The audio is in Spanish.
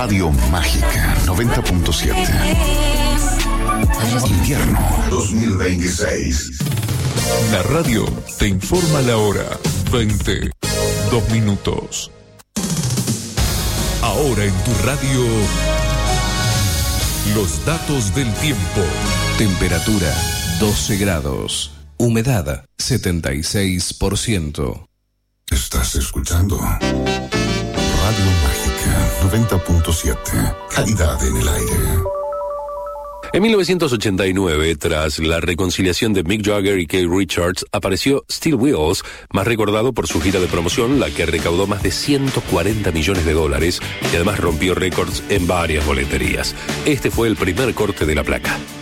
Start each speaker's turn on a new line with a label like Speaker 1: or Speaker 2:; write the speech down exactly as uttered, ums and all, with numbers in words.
Speaker 1: Radio Mágica noventa punto siete. Invierno dos mil veintiséis.
Speaker 2: La radio te informa la hora. veinte, dos minutos. Ahora en tu radio, los datos del tiempo.
Speaker 3: Temperatura doce grados. Humedad setenta y seis por ciento.
Speaker 1: Estás escuchando Radio Mágica noventa punto siete. Calidad en el aire.
Speaker 4: En mil novecientos ochenta y nueve, tras la reconciliación de Mick Jagger y Keith Richards, apareció Steel Wheels, más recordado por su gira de promoción, la que recaudó más de ciento cuarenta millones de dólares y además rompió récords en varias boleterías. Este fue el primer corte de la placa.